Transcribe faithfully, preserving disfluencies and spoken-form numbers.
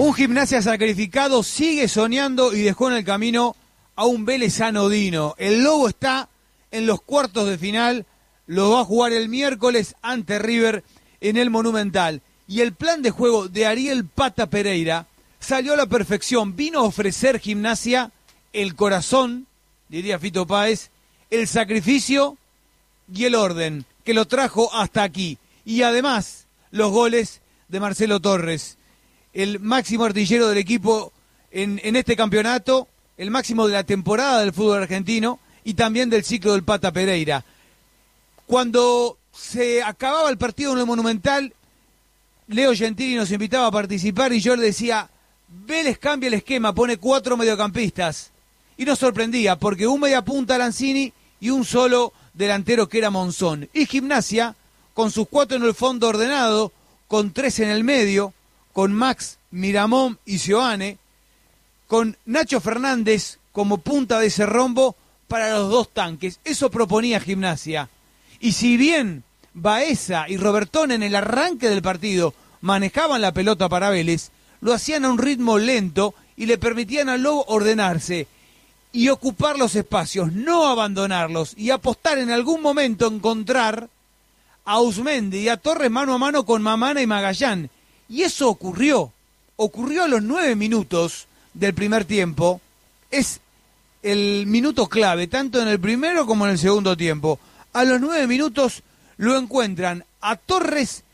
Un Gimnasia sacrificado sigue soñando y dejó en el camino a un Vélez anodino. El Lobo está en los cuartos de final, lo va a jugar el miércoles ante River en el Monumental. Y el plan de juego de Ariel Pata Pereira salió a la perfección. Vino a ofrecer Gimnasia el corazón, diría Fito Páez, el sacrificio y el orden que lo trajo hasta aquí. Y además, los goles de Marcelo Torres, el máximo artillero del equipo en, en este campeonato, el máximo de la temporada del fútbol argentino y también del ciclo del Pata Pereira. Cuando se acababa el partido en el Monumental, Leo Gentili nos invitaba a participar y yo le decía, Vélez cambia el esquema, pone cuatro mediocampistas. Y nos sorprendía porque un mediapunta Lanzini y un solo delantero que era Monzón. Y Gimnasia, con sus cuatro en el fondo ordenado, con tres en el medio, con Max, Miramón y Sioane, con Nacho Fernández como punta de ese rombo para los dos tanques. Eso proponía Gimnasia. Y si bien Baeza y Robertón en el arranque del partido manejaban la pelota para Vélez, lo hacían a un ritmo lento y le permitían al Lobo ordenarse y ocupar los espacios, no abandonarlos y apostar en algún momento a encontrar a Uzmendi y a Torres mano a mano con Mamana y Magallán. Y eso ocurrió, ocurrió a los nueve minutos del primer tiempo. Es el minuto clave, tanto en el primero como en el segundo tiempo. A los nueve minutos lo encuentran a Torres